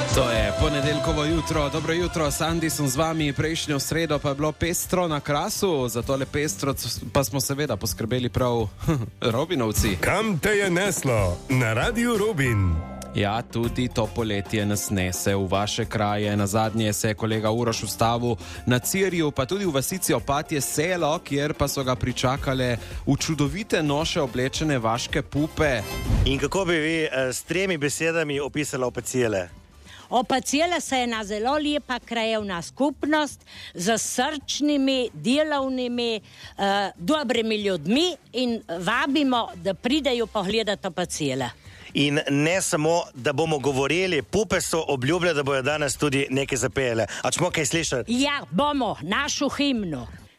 To je ponedeljkovo jutro, dobro jutro, Sandi sem z vami, prejšnjo sredo pa je bilo pestro na Krasu, za tole pestro pa smo seveda poskrbeli prav Robinovci. Kam te je neslo? Na Radiu Robin. Ja, tudi to poletje nas nese v vaše kraje. Nazadnje se je kolega Uroš ustavil na Cirju, pa tudi v vasici Opatje selo, kjer pa so ga pričakale v čudovite noše oblečene vaške pupe. In kako bi vi s 3 besedami opisala Opacijele? Opacijele se je ena zelo lepa krajevna skupnost z srčnimi, delovnimi, dobrimi ljudmi in vabimo, da pridejo pogledati Opacijele. In ne samo, da bomo govorili, pupe so obljubile, da bojo danes tudi nekaj zapele. A ćemo kaj slišati? Ja, bomo, našo himno.